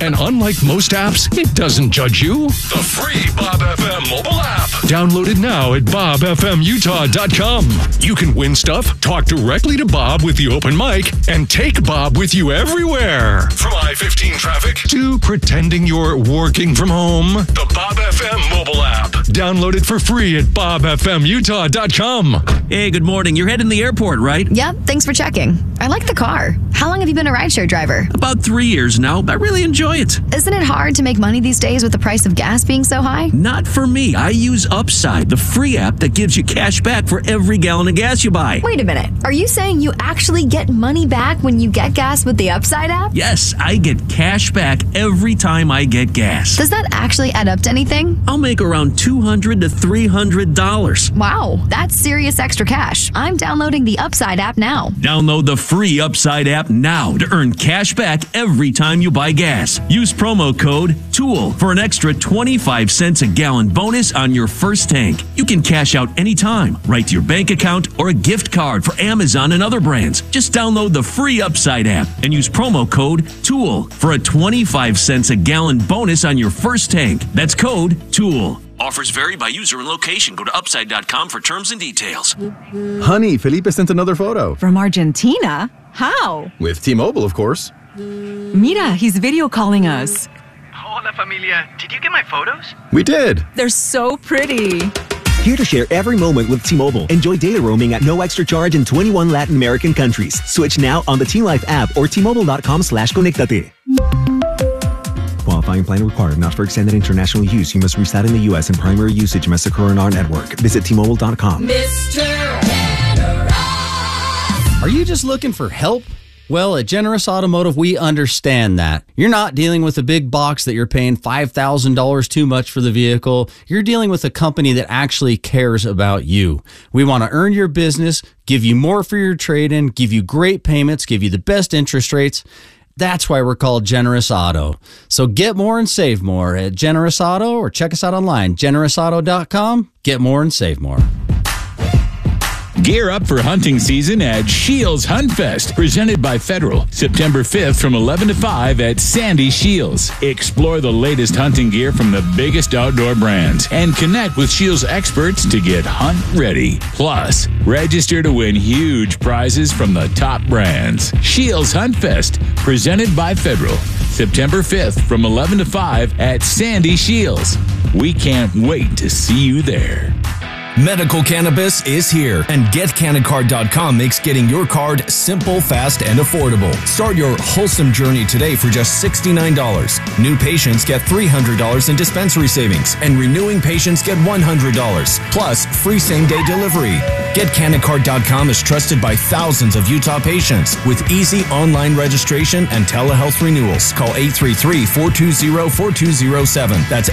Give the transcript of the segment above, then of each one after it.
And unlike most apps, it doesn't judge you. The free Bob FM mobile app. Download it now at bobfmutah.com. You can win stuff, talk directly to Bob with the open mic, and take Bob with you everywhere. From I-15 traffic to pretending you're working from home. The Bob FM mobile app. Download it for free at bobfmutah.com. Hey, good morning. You're heading to the airport, right? Yep, thanks for checking. I like the car. How long have you been a rideshare driver? About 3 years now. I really enjoy it. Isn't it hard to make money these days with the price of gas being so high? Not for me. I use Upside, the free app that gives you cash back for every gallon of gas you buy. Wait a minute. Are you saying you actually get money back when you get gas with the Upside app? Yes, I get cash back every time I get gas. Does that actually add up to anything? I'll make around $200 to $300. Wow, that's serious extra cash. I'm downloading the Upside app now. Download the free Upside app now to earn cash back every time you buy gas. Use promo code TOOL for an extra 25 cents a gallon bonus on your first tank. You can cash out anytime, right to your bank account, or a gift card for Amazon and other brands. Just download the free Upside app and use promo code TOOL for a 25 cents a gallon bonus on your first tank. That's code TOOL. Offers vary by user and location. Go to upside.com for terms and details. Honey, Felipe sent another photo. From Argentina? How? With T-Mobile, of course. Mira, he's video calling us. Hola, familia. Did you get my photos? We did. They're so pretty. Here to share every moment with T-Mobile. Enjoy data roaming at no extra charge in 21 Latin American countries. Switch now on the T-Life app or T-Mobile.com/conectate. Qualifying plan required. Not for extended international use. You must reside in the U.S. and primary usage must occur on our network. Visit T-Mobile.com. Mr. Generous. Are you just looking for help? Well, at Generous Automotive, we understand that. You're not dealing with a big box that you're paying $5,000 too much for the vehicle. You're dealing with a company that actually cares about you. We want to earn your business, give you more for your trade-in, give you great payments, give you the best interest rates. That's why we're called Generous Auto. So get more and save more at Generous Auto, or check us out online, generousauto.com. Get more and save more. Gear up for hunting season at Shields Hunt Fest, presented by Federal, September 5th from 11 to 5 at Sandy Shields. Explore the latest hunting gear from the biggest outdoor brands and connect with Shields experts to get hunt ready. Plus, register to win huge prizes from the top brands. Shields Hunt Fest, presented by Federal, September 5th from 11 to 5 at Sandy Shields. We can't wait to see you there. Medical cannabis is here, and GetCannaCard.com makes getting your card simple, fast, and affordable. Start your wholesome journey today for just $69. New patients get $300 in dispensary savings, and renewing patients get $100, plus free same-day delivery. GetCannaCard.com is trusted by thousands of Utah patients with easy online registration and telehealth renewals. Call 833-420-4207. That's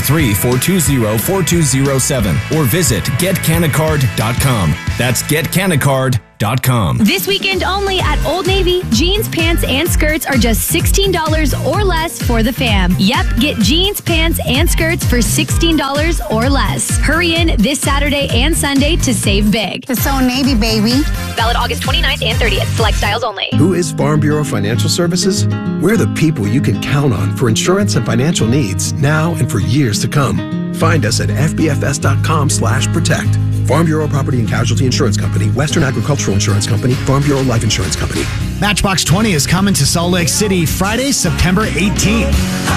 833-420-4207. Or visit GetCannaCard.com. That's GetCannaCard.com. This weekend only at Old Navy, jeans, pants, and skirts are just $16 or less for the fam. Yep, get jeans, pants, and skirts for $16 or less. Hurry in this Saturday and Sunday to save big. It's Old Navy, baby. Valid August 29th and 30th. Select styles only. Who is Farm Bureau Financial Services? We're the people you can count on for insurance and financial needs now and for years to come. Find us at fbfs.com/protect. Farm Bureau Property and Casualty Insurance Company, Western Agricultural Insurance Company, Farm Bureau Life Insurance Company. Matchbox 20 is coming to Salt Lake City Friday, September 18th.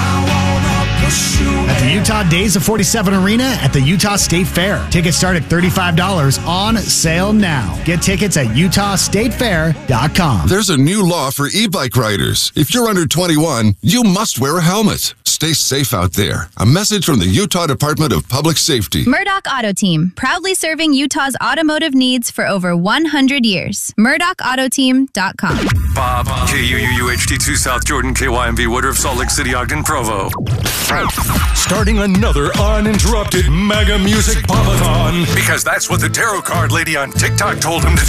At the Utah Days of 47 Arena at the Utah State Fair. Tickets start at $35, on sale now. Get tickets at utahstatefair.com. There's a new law for e-bike riders. If you're under 21, you must wear a helmet. Stay safe out there. A message from the Utah Department of Public Safety. Murdoch Auto Team, proudly serving Utah's automotive needs for over 100 years. MurdochAutoteam.com. Bob, KUUHT2 South Jordan, KYMV Woodruff, Salt Lake City, Ogden, Provo. Starting another uninterrupted mega music pop-a-thon. Because that's what the tarot card lady on TikTok told him to do.